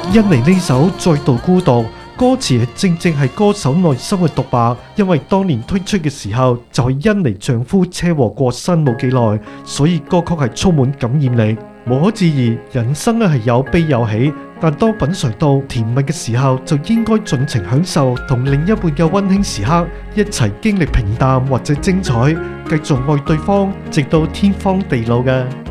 印尼呢首再度孤獨，歌詞正係歌手內心嘅獨白，因為當年推出嘅時候就係印尼丈夫車禍過身冇幾耐，所以歌曲係充滿感染力。無可置疑，人生係有悲有喜，但當品嘗到甜蜜嘅時候，就應該盡情享受同另一半嘅溫馨時刻，一齊經歷平淡或者精彩，繼續愛對方，直到天荒地老嘅。